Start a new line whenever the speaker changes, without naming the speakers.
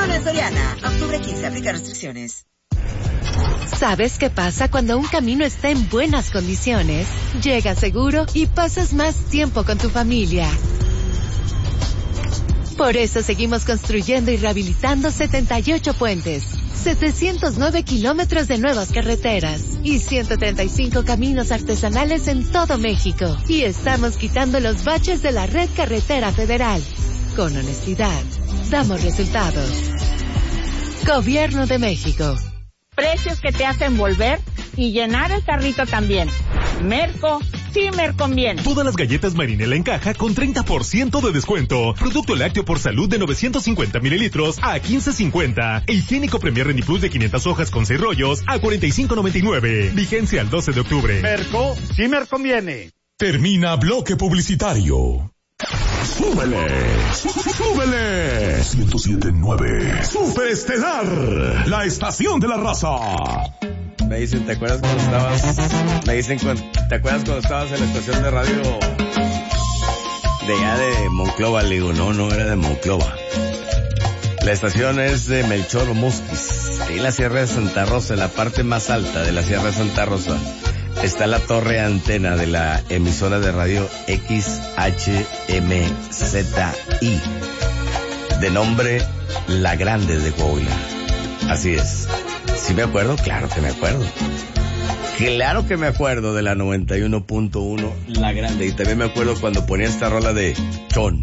Solo en Soriana. Octubre 15. Aplica restricciones.
¿Sabes qué pasa cuando un camino está en buenas condiciones? Llegas seguro y pasas más tiempo con tu familia. Por eso seguimos construyendo y rehabilitando 78 puentes, 709 kilómetros de nuevas carreteras y 135 caminos artesanales en todo México. Y estamos quitando los baches de la red carretera federal. Con honestidad, damos resultados. Gobierno de México.
Precios que te hacen volver y llenar el carrito también. Merco, sí me conviene.
Todas las galletas Marinela en caja con 30% de descuento. Producto lácteo por salud de 950 mililitros a 15.50. E higiénico Premier Rendiplus de 500 hojas con 6 rollos a 45.99. Vigencia al 12 de octubre.
Merco, sí me conviene.
Termina bloque publicitario. ¡Súbele! ¡Súbele! 107.9 Superestelar, la estación de la raza.
Me dicen, ¿te acuerdas cuando estabas? ¿Te acuerdas cuando estabas en la estación de radio de allá de Monclova? Le digo, no era de Monclova. La estación es de Melchor Musquis, en la Sierra de Santa Rosa, en la parte más alta de la Sierra de Santa Rosa. Está la torre antena de la emisora de radio XHMZI, de nombre La Grande de Coahuila. Así es. ¿Sí me acuerdo? Claro que me acuerdo. Claro que me acuerdo de la 91.1 La Grande. Y también me acuerdo cuando ponía esta rola de Chon,